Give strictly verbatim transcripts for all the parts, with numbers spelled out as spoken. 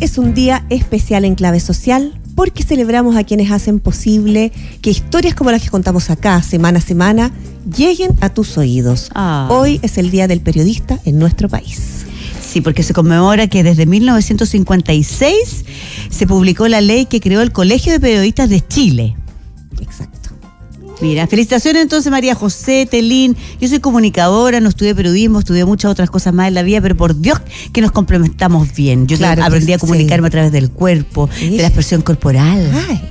es un día especial en Clave Social porque celebramos a quienes hacen posible que historias como las que contamos acá, semana a semana, lleguen a tus oídos. Ah. Hoy es el Día del Periodista en nuestro país. Sí, porque se conmemora que desde mil novecientos cincuenta y seis se publicó la ley que creó el Colegio de Periodistas de Chile. Exacto. Mira, felicitaciones entonces María José, Telín. Yo soy comunicadora, no estudié periodismo, estudié muchas otras cosas más en la vida, pero por Dios que nos complementamos bien. Yo claro, aprendí a comunicarme sí. a través del cuerpo, ¿sí? de la expresión corporal. Ay.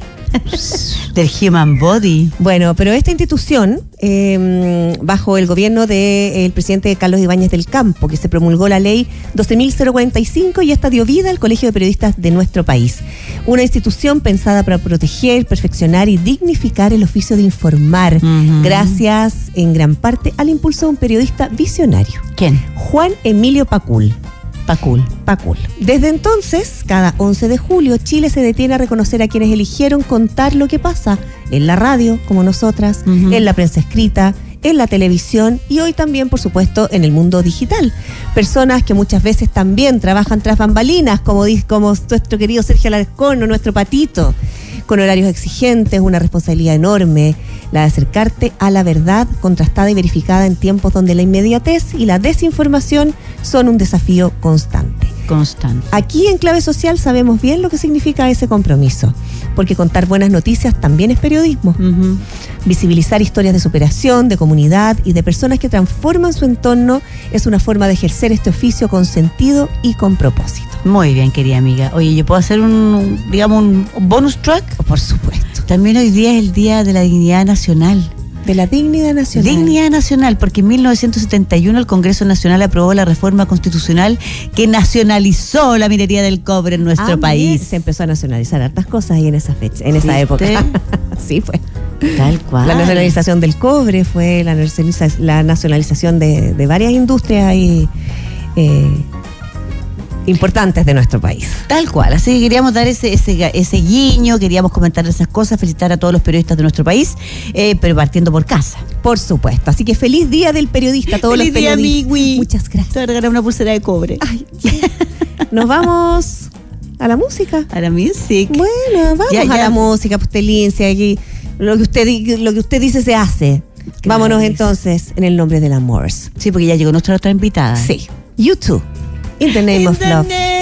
Del human body. Bueno, pero esta institución, eh, bajo el gobierno del de, presidente Carlos Ibáñez del Campo, que se promulgó la ley doce mil cuarenta y cinco y esta dio vida al Colegio de Periodistas de nuestro país. Una institución pensada para proteger, perfeccionar y dignificar el oficio de informar, uh-huh. gracias en gran parte al impulso de un periodista visionario. ¿Quién? Juan Emilio Pacul. Pacul. Pacul. Desde entonces, cada once de julio, Chile se detiene a reconocer a quienes eligieron contar lo que pasa en la radio, como nosotras, uh-huh. en la prensa escrita, en la televisión y hoy también, por supuesto, en el mundo digital. Personas que muchas veces también trabajan tras bambalinas, como, como nuestro querido Sergio Alarcón o nuestro Patito, con horarios exigentes, una responsabilidad enorme, la de acercarte a la verdad contrastada y verificada en tiempos donde la inmediatez y la desinformación son un desafío constante. Constante. Aquí en Clave Social sabemos bien lo que significa ese compromiso, porque contar buenas noticias también es periodismo. Uh-huh. Visibilizar historias de superación, de comunidad y de personas que transforman su entorno es una forma de ejercer este oficio con sentido y con propósito. Muy bien, querida amiga. Oye, ¿yo puedo hacer un, digamos, un bonus track? Oh, por supuesto. También hoy día es el Día de la Dignidad Nacional. De la dignidad nacional. Dignidad nacional, porque en mil novecientos setenta y uno el Congreso Nacional aprobó la reforma constitucional que nacionalizó la minería del cobre en nuestro ah, país. Bien. Se empezó a nacionalizar hartas cosas ahí en esa fecha, en esa época. Sí, fue. Tal cual. La nacionalización del cobre fue la nacionalización, la nacionalización de, de varias industrias ahí, eh, importantes de nuestro país. Tal cual, así que queríamos dar ese, ese, ese guiño, queríamos comentar esas cosas, felicitar a todos los periodistas de nuestro país, eh, pero partiendo por casa. Por supuesto, así que feliz día del periodista a todos feliz los periodistas. Feliz día, amigui. Muchas gracias. Te voy a regalar una pulsera de cobre. Ay, nos vamos a la música. A la music. Bueno, vamos ya, a ya. la música, Pustelín, si aquí lo que usted lo que usted dice se hace. Claro, vámonos entonces en el nombre del amor. Sí, porque ya llegó nuestra otra invitada. Sí. You Too. In the name In of the love. Name